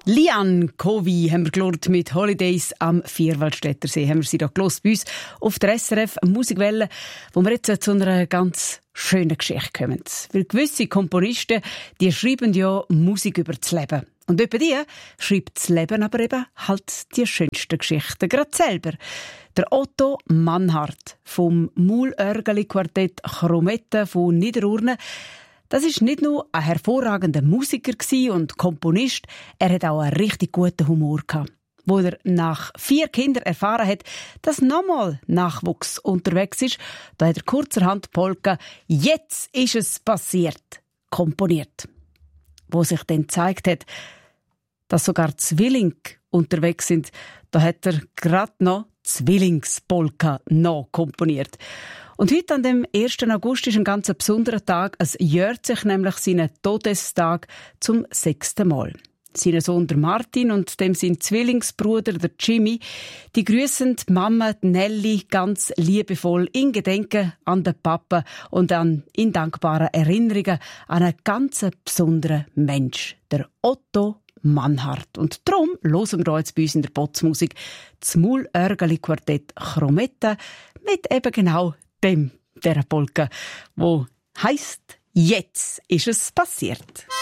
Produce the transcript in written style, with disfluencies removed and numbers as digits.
Lian Covi haben wir gehört mit Holidays am Vierwaldstättersee. Haben wir sie da gehört bei uns auf der SRF Musikwelle, wo wir jetzt zu einer ganz schönen Geschichte kommen. Weil gewisse Komponisten, die schreiben ja Musik über das Leben. Und über die schreibt das Leben aber eben halt die schönsten Geschichten gerade selber. Der Otto Mannhardt vom Maulörgeli-Quartett Chromette von Niederurne. Das ist nicht nur ein hervorragender Musiker und Komponist, er hat auch einen richtig guten Humor gehabt. Wo er nach 4 Kindern erfahren hat, dass nochmal Nachwuchs unterwegs ist, da hat er kurzerhand Polka «Jetzt ist es passiert» komponiert. Wo sich dann gezeigt hat, dass sogar Zwillinge unterwegs sind, da hat er gerade noch Zwillingspolka noch komponiert. Und heute, an dem 1. August, ist ein ganz besonderer Tag. Es jährt sich nämlich seinen Todestag zum 6. Mal. Sein Sohn der Martin und dem sein Zwillingsbruder der Jimmy, die grüssen die Mama die Nelly ganz liebevoll in Gedenken an den Papa und an in dankbaren Erinnerungen an einen ganz besonderen Mensch, der Otto Mannhardt. Und darum hören wir jetzt bei uns in der Potzmusik das Maulörgeli-Quartett Chromette mit eben genau dieser Polka, wo heisst «Jetzt ist es passiert».